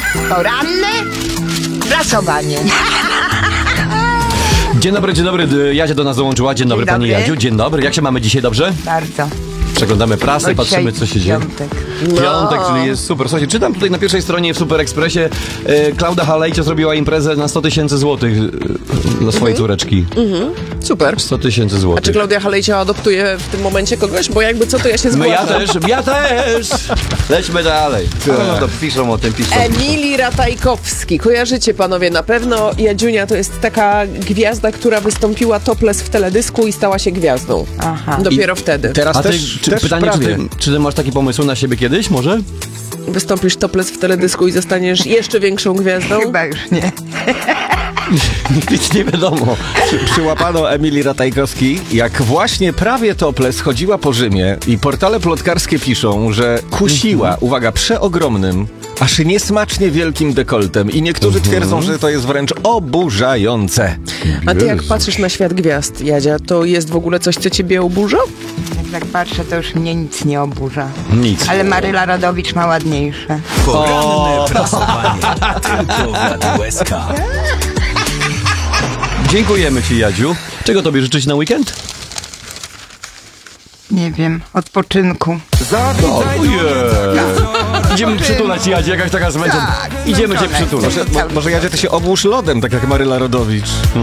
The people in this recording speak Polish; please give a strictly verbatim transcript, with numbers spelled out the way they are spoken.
Poranne prasowanie. Dzień dobry, dzień dobry. Jadzia do nas dołączyła. Dzień dobry, Dzień pani dobry. Jadziu. Dzień dobry. Jak się mamy dzisiaj, dobrze? Bardzo. Przeglądamy prasę, Bo patrzymy, co się dzieje. Piątek. Piątek, czyli jest super. Słuchajcie, czytam tutaj na pierwszej stronie w Super Expressie, e, Klauda Halejcio zrobiła imprezę na sto tysięcy złotych e, dla swojej córeczki. Super. sto tysięcy A czy złotych. Klaudia Halejcio adoptuje w tym momencie kogoś? Bo jakby co, to ja się No ja zgłaszam. też, ja też! Lećmy dalej. No, to piszą o tym, piszą. Emili Ratajkowski. Kojarzycie panowie na pewno. Jadziunia to jest taka gwiazda, która wystąpiła topless w teledysku i stała się gwiazdą. Aha. Dopiero wtedy. Teraz A ty, też, czy, też pytanie, czy prawie. ty, czy ty masz taki pomysł na siebie kiedyś, może? Wystąpisz topless w teledysku i zostaniesz jeszcze większą gwiazdą? Chyba już nie. Nic nie wiadomo. Przy, przyłapano Emilii Ratajkowski, jak właśnie prawie topless chodziła po Rzymie i portale plotkarskie piszą, że kusiła, uwaga, przeogromnym, aż niesmacznie wielkim dekoltem i niektórzy twierdzą, że to jest wręcz oburzające. A ty jak patrzysz na świat gwiazd, Jadzia, to jest w ogóle coś, co ciebie oburza? Jak tak patrzę, to już mnie nic nie oburza. Nic. Ale Maryla Rodowicz ma ładniejsze. Poranne prasowanie tylko w Radiu S K. Dziękujemy ci, Jadziu. Czego tobie życzyć na weekend? Nie wiem, odpoczynku. Ojej. Idziemy przytulać, Jadzie, jakaś taka zmęczona. Idziemy cię przytulać. Może, mo, może Jadzia, ty się obłóż lodem, tak jak Maryla Rodowicz.